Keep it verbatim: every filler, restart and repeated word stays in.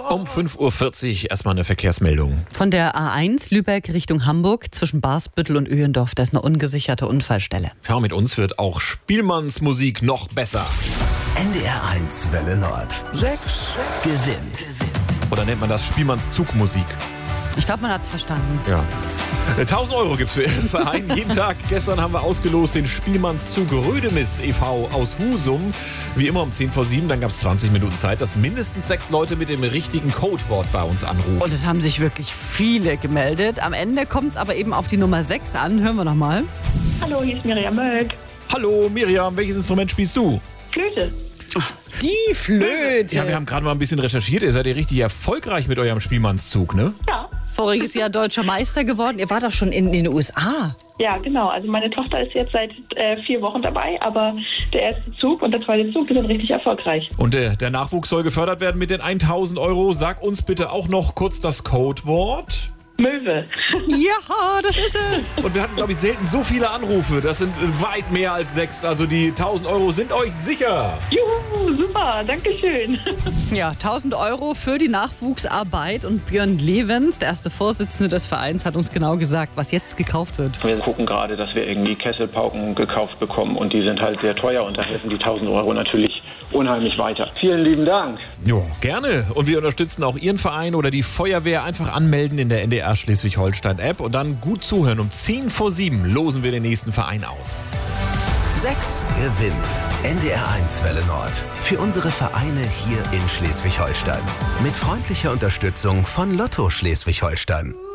Um fünf Uhr vierzig erstmal eine Verkehrsmeldung. Von der A eins Lübeck Richtung Hamburg zwischen Barsbüttel und Öhendorf, da ist eine ungesicherte Unfallstelle. Ja, mit uns wird auch Spielmannsmusik noch besser. N D R eins Welle Nord. sechs gewinnt. Oder nennt man das Spielmannszugmusik? Ich glaube, man hat es verstanden. Ja. tausend Euro gibt's für Ihren Verein jeden Tag. Gestern haben wir ausgelost den Spielmannszug Rödemis e V aus Husum. Wie immer um zehn vor sieben, dann gab es zwanzig Minuten Zeit, dass mindestens sechs Leute mit dem richtigen Codewort bei uns anrufen. Und es haben sich wirklich viele gemeldet. Am Ende kommt es aber eben auf die Nummer sechs an. Hören wir nochmal. Hallo, hier ist Miriam Mölk. Hallo Miriam, welches Instrument spielst du? Flöte. Die Flöte. Ja, wir haben gerade mal ein bisschen recherchiert. Ihr seid ja richtig erfolgreich mit eurem Spielmannszug, ne? Ja. Voriges Jahr deutscher Meister geworden. Ihr wart doch schon in den U S A. Ja, genau. Also meine Tochter ist jetzt seit äh, vier Wochen dabei, aber der erste Zug und der zweite Zug, die sind richtig erfolgreich. Und äh, der Nachwuchs soll gefördert werden mit den tausend Euro. Sag uns bitte auch noch kurz das Codewort. Möwe. Ja, das ist es. Und wir hatten, glaube ich, selten so viele Anrufe. Das sind weit mehr als sechs. Also die tausend Euro sind euch sicher. Juhu, super, danke schön. Ja, tausend Euro für die Nachwuchsarbeit. Und Björn Levens, der erste Vorsitzende des Vereins, hat uns genau gesagt, was jetzt gekauft wird. Wir gucken gerade, dass wir irgendwie Kesselpauken gekauft bekommen und die sind halt sehr teuer und da helfen die tausend Euro natürlich unheimlich weiter. Vielen lieben Dank. Ja, gerne. Und wir unterstützen auch Ihren Verein oder die Feuerwehr. Einfach anmelden in der N D R Schleswig-Holstein-App und dann gut zuhören. Um zehn vor sieben losen wir den nächsten Verein aus. sechs gewinnt. N D R eins Welle Nord. Für unsere Vereine hier in Schleswig-Holstein. Mit freundlicher Unterstützung von Lotto Schleswig-Holstein.